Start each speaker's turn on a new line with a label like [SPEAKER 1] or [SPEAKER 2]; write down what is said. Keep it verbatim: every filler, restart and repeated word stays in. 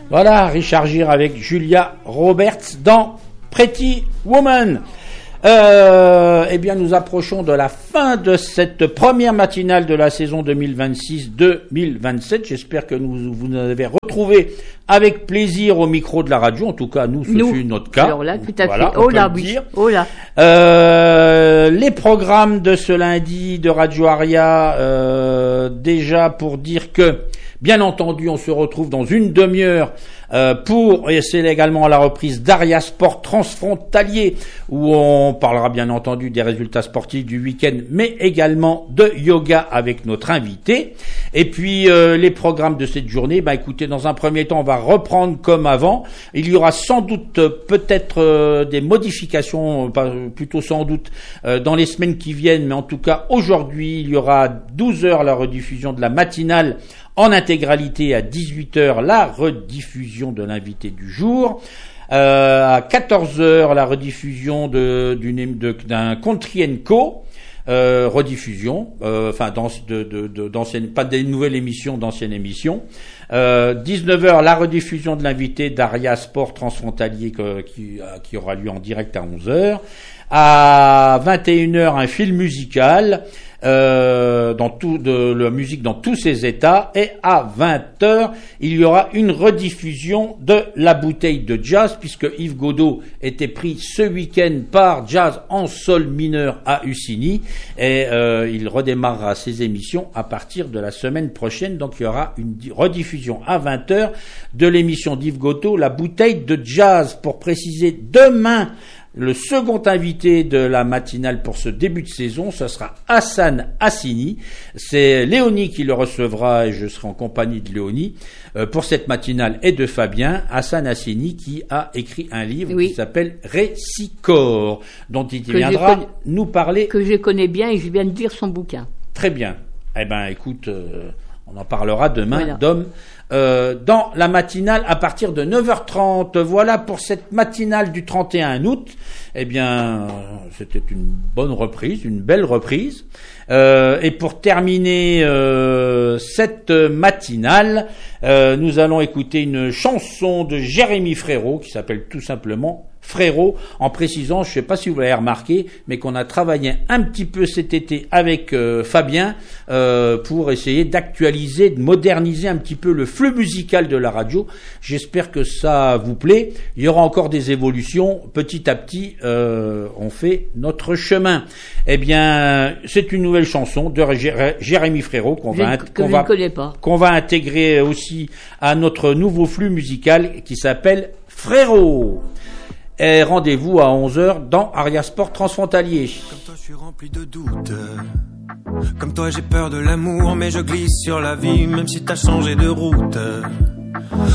[SPEAKER 1] Voilà, Richard Gere avec Julia Roberts dans Pretty Woman. Euh, eh bien, nous approchons de la fin de cette première matinale de la saison deux mille vingt-six deux mille vingt-sept. J'espère que nous, vous nous avez retrouvés avec plaisir au micro de la radio. En tout cas, nous, ce
[SPEAKER 2] nous.
[SPEAKER 1] fut notre cas.
[SPEAKER 2] Alors là, tout à
[SPEAKER 1] voilà,
[SPEAKER 2] fait. Oh là, oui. Oh là.
[SPEAKER 1] Euh, les programmes de ce lundi de Radio Aria, euh, déjà pour dire que, bien entendu, on se retrouve dans une demi-heure euh, pour, et c'est également la reprise d'Aria Sport Transfrontalier, où on parlera bien entendu des résultats sportifs du week-end, mais également de yoga avec notre invité. Et puis euh, les programmes de cette journée, bah écoutez, dans un premier temps, on va reprendre comme avant. Il y aura sans doute euh, peut-être euh, des modifications, pas, plutôt sans doute, euh, dans les semaines qui viennent, mais en tout cas aujourd'hui, il y aura à douze heures la rediffusion de la matinale en intégralité, à dix-huit heures la rediffusion de l'invité du jour. Euh, à quatorze heures la rediffusion de, d'une, de, d'un Country and Co. Euh, rediffusion, euh, enfin dans, de, de, de, d'anciennes, pas des nouvelles émissions, d'anciennes émissions. Euh, dix-neuf heures la rediffusion de l'invité d'Aria Sport Transfrontalier que, qui, qui aura lieu en direct à onze heures. À vingt et une heures un film musical. Euh, dans tout de la musique dans tous ses états, et à vingt heures il y aura une rediffusion de la bouteille de jazz, puisque Yves Godot était pris ce week-end par Jazz en sol mineur à Ussini, et euh, il redémarrera ses émissions à partir de la semaine prochaine. Donc il y aura une rediffusion à vingt heures de l'émission d'Yves Godot, la bouteille de jazz. Pour préciser, demain, le second invité de la matinale pour ce début de saison, ce sera Hassan Hassini. C'est Léonie qui le recevra, et je serai en compagnie de Léonie euh, pour cette matinale, et de Fabien. Hassan Hassini qui a écrit un livre oui. qui s'appelle Récicor, dont il que viendra connu, nous parler.
[SPEAKER 2] Que je connais bien et je viens de lire son bouquin.
[SPEAKER 1] Très bien. Eh ben, écoute, euh, on en parlera demain, voilà. Dom. Euh, dans la matinale à partir de neuf heures trente. Voilà pour cette matinale du trente et un août. Eh bien, c'était une bonne reprise, une belle reprise. Euh, et pour terminer euh, cette matinale, euh, nous allons écouter une chanson de Jérémy Frérot qui s'appelle tout simplement Frérot, en précisant, je ne sais pas si vous l'avez remarqué, mais qu'on a travaillé un petit peu cet été avec euh, Fabien euh, pour essayer d'actualiser, de moderniser un petit peu le flux musical de la radio. J'espère que ça vous plaît. Il y aura encore des évolutions. Petit à petit, euh, on fait notre chemin. Eh bien, c'est une nouvelle chanson de Jérémy Frérot qu'on, va,
[SPEAKER 2] que
[SPEAKER 1] qu'on,
[SPEAKER 2] je
[SPEAKER 1] va,
[SPEAKER 2] ne connais pas.
[SPEAKER 1] qu'on va intégrer aussi à notre nouveau flux musical qui s'appelle Frérot. Et rendez-vous à onze heures dans Aria Sport Transfrontalier.
[SPEAKER 3] Comme toi, je suis rempli de doutes. Comme toi, j'ai peur de l'amour, mais je glisse sur la vie, même si t'as changé de route.